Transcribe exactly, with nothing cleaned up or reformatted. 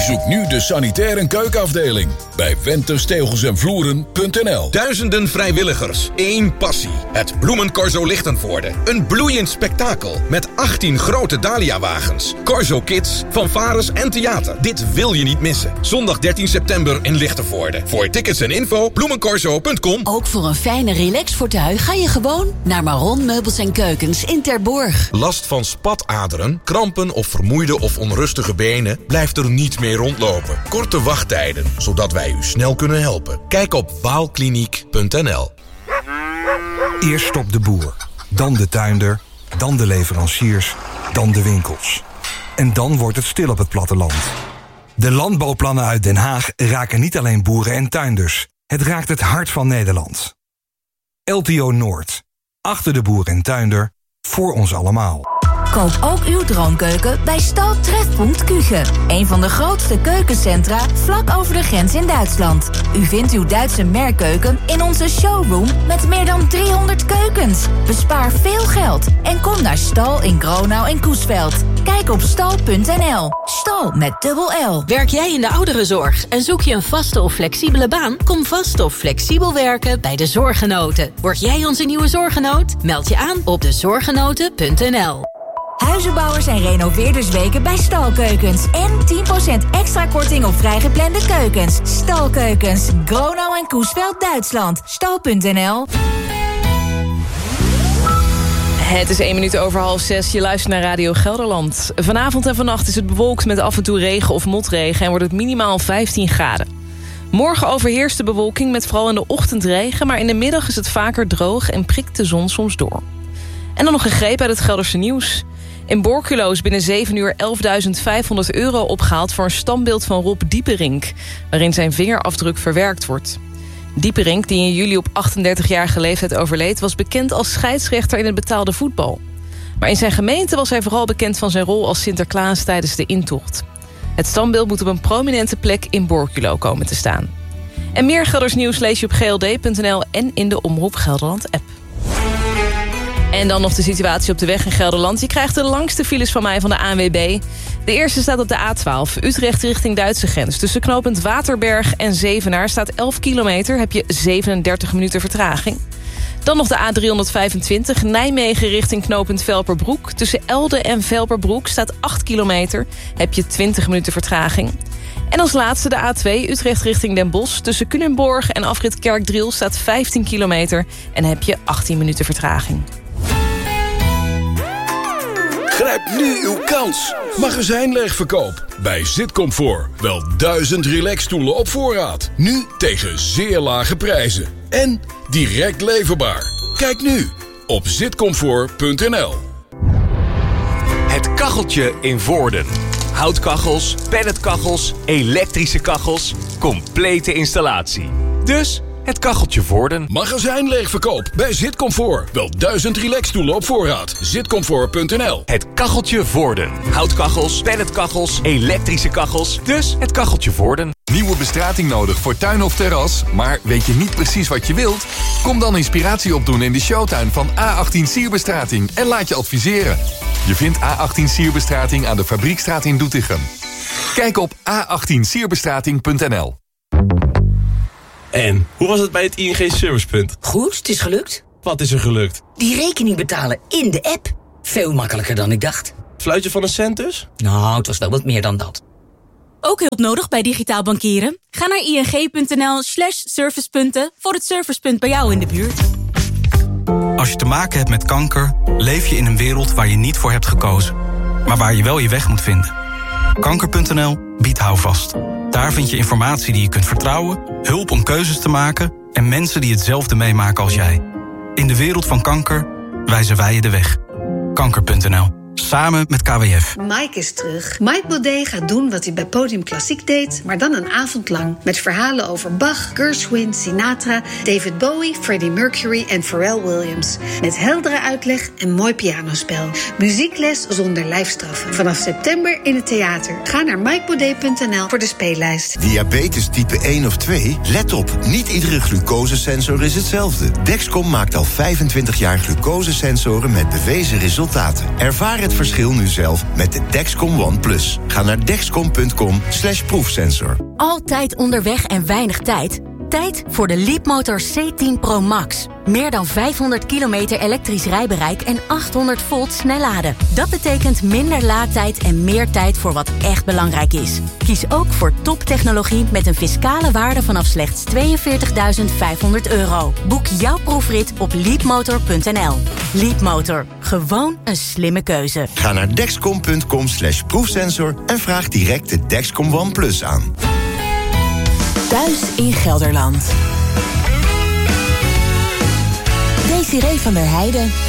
Bezoek nu de sanitair- en keukenafdeling bij Wenters Tegels en Vloeren punt n l. Duizenden vrijwilligers, één passie. Het Bloemencorso Lichtenvoorde. Een bloeiend spektakel met achttien grote Dahlia-wagens. Corso Kids, fanfares en theater. Dit wil je niet missen. Zondag dertien september in Lichtenvoorde. Voor tickets en info bloemencorso punt com. Ook voor een fijne relaxfortuin ga je gewoon naar Marron Meubels en Keukens in Terborg. Last van spataderen, krampen of vermoeide of onrustige benen? Blijft er niet meer rondlopen. Korte wachttijden, zodat wij u snel kunnen helpen. Kijk op waalkliniek punt n l. Eerst stopt de boer, dan de tuinder, dan de leveranciers, dan de winkels. En dan wordt het stil op het platteland. De landbouwplannen uit Den Haag raken niet alleen boeren en tuinders. Het raakt het hart van Nederland. L T O Noord. Achter de boer en tuinder. Voor ons allemaal. Koop ook uw droomkeuken bij Stal Trefpunt Küche. Een van de grootste keukencentra vlak over de grens in Duitsland. U vindt uw Duitse merkkeuken in onze showroom met meer dan driehonderd keukens. Bespaar veel geld en kom naar Stal in Gronau en Coesveld. Kijk op stal punt n l. Stal met dubbel L. Werk jij in de ouderenzorg en zoek je een vaste of flexibele baan? Kom vast of flexibel werken bij de Zorggenoten. Word jij onze nieuwe zorggenoot? Meld je aan op de zorggenoten punt n l. Huizenbouwers en renoveerdersweken bij Stalkeukens. En tien procent extra korting op vrijgeplande keukens. Stalkeukens, Gronau en Coesveld, Duitsland. Stal punt n l. Het is één minuut over half zes. Je luistert naar Radio Gelderland. Vanavond en vannacht is het bewolkt met af en toe regen of motregen en wordt het minimaal vijftien graden. Morgen overheerst de bewolking met vooral in de ochtend regen, maar in de middag is het vaker droog en prikt de zon soms door. En dan nog een greep uit het Gelderse nieuws. In Borculo is binnen zeven uur elfduizend vijfhonderd euro opgehaald voor een standbeeld van Rob Dieperink, waarin zijn vingerafdruk verwerkt wordt. Dieperink, die in juli op achtendertigjarige leeftijd overleed, was bekend als scheidsrechter in het betaalde voetbal. Maar in zijn gemeente was hij vooral bekend van zijn rol als Sinterklaas tijdens de intocht. Het standbeeld moet op een prominente plek in Borculo komen te staan. En meer Gelders nieuws lees je op g l d punt n l en in de Omroep Gelderland app. En dan nog de situatie op de weg in Gelderland. Je krijgt de langste files van mij van de A N W B. De eerste staat op de A twaalf, Utrecht richting Duitse grens. Tussen knooppunt Waterberg en Zevenaar staat elf kilometer. Heb je zevenendertig minuten vertraging. Dan nog de A driehonderdvijfentwintig, Nijmegen richting knooppunt Velperbroek. Tussen Elde en Velperbroek staat acht kilometer. Heb je twintig minuten vertraging. En als laatste de A twee, Utrecht richting Den Bosch. Tussen Culemborg en afrit Kerkdriel staat vijftien kilometer. En heb je achttien minuten vertraging. Grijp nu uw kans. Magazijnleegverkoop bij Zitcomfort. Wel duizend relaxstoelen op voorraad. Nu tegen zeer lage prijzen. En direct leverbaar. Kijk nu op zitcomfort punt n l. Het kacheltje in Voorden. Houtkachels, pelletkachels, elektrische kachels. Complete installatie. Dus het kacheltje Voorden. Magazijnleegverkoop bij Zitcomfort. Wel duizend relaxstoelen op voorraad. zitcomfort punt n l. Het kacheltje Voorden. Houtkachels, pelletkachels, elektrische kachels. Dus het kacheltje Voorden. Nieuwe bestrating nodig voor tuin of terras, maar weet je niet precies wat je wilt? Kom dan inspiratie opdoen in de showtuin van A achttien Sierbestrating en laat je adviseren. Je vindt A achttien Sierbestrating aan de Fabriekstraat in Doetinchem. Kijk op a achttien sierbestrating punt n l. En, hoe was het bij het I N G Servicepunt? Goed, het is gelukt. Wat is er gelukt? Die rekening betalen in de app. Veel makkelijker dan ik dacht. Fluitje van een cent dus? Nou, het was wel wat meer dan dat. Ook hulp nodig bij digitaal bankieren? Ga naar ing punt n l slash servicepunten voor het servicepunt bij jou in de buurt. Als je te maken hebt met kanker, leef je in een wereld waar je niet voor hebt gekozen. Maar waar je wel je weg moet vinden. kanker punt n l biedt houvast. Daar vind je informatie die je kunt vertrouwen, hulp om keuzes te maken en mensen die hetzelfde meemaken als jij. In de wereld van kanker wijzen wij je de weg. kanker punt n l. Samen met K W F. Mike is terug. Mike Baudet gaat doen wat hij bij Podium Klassiek deed, maar dan een avond lang. Met verhalen over Bach, Gershwin, Sinatra, David Bowie, Freddie Mercury en Pharrell Williams. Met heldere uitleg en mooi pianospel. Muziekles zonder lijfstraffen. Vanaf september in het theater. Ga naar mike baudet punt n l voor de speellijst. Diabetes type één of twee? Let op, niet iedere glucosesensor is hetzelfde. Dexcom maakt al vijfentwintig jaar glucosesensoren met bewezen resultaten. Ervaren het verschil nu zelf met de Dexcom One Plus. Ga naar dexcom punt com slash proefsensor. Altijd onderweg en weinig tijd? Tijd voor de Leapmotor C tien Pro Max. Meer dan vijfhonderd kilometer elektrisch rijbereik en achthonderd volt snelladen. Dat betekent minder laadtijd en meer tijd voor wat echt belangrijk is. Kies ook voor toptechnologie met een fiscale waarde vanaf slechts tweeënveertigduizend vijfhonderd euro. Boek jouw proefrit op leapmotor punt n l. Leapmotor. Gewoon een slimme keuze. Ga naar dexcom punt com slash proefsensor en vraag direct de Dexcom One Plus aan. Thuis in Gelderland. Desiree van der Heijden.